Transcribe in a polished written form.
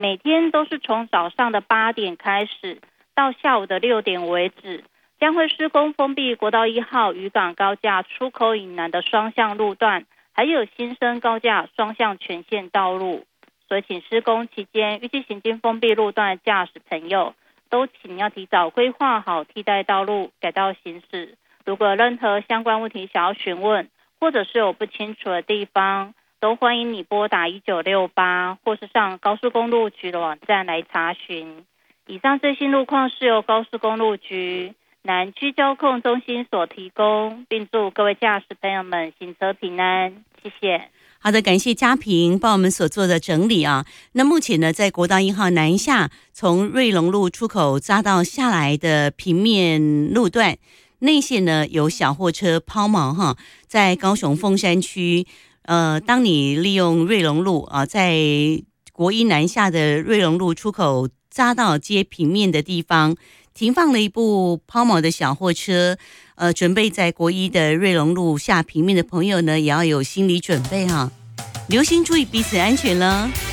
每天都是从早上的8点开始到下午的6点为止，将会施工封闭国道1号渔港高架出口以南的双向路段，还有新生高架双向全线道路。所以请施工期间预计行经封闭路段的驾驶朋友都请要提早规划好替代道路改道行驶。如果有任何相关问题想要询问，或者是有不清楚的地方，都欢迎你拨打1968或是上高速公路局的网站来查询。以上最新路况是由高速公路局南区交控中心所提供，并祝各位驾驶朋友们行车平安，谢谢。 好的，感谢嘉平帮我们所做的整理啊。那目前呢，在国道1号南下从瑞隆路出口匝道下来的平面路段，内线呢有小货车抛锚哈，在高雄凤山区，当你利用瑞隆路啊，在国一南下的瑞隆路出口匝道接平面的地方，停放了一部抛锚的小货车。准备在国一的瑞隆路下平面的朋友呢，也要有心理准备哈，留心注意彼此安全了。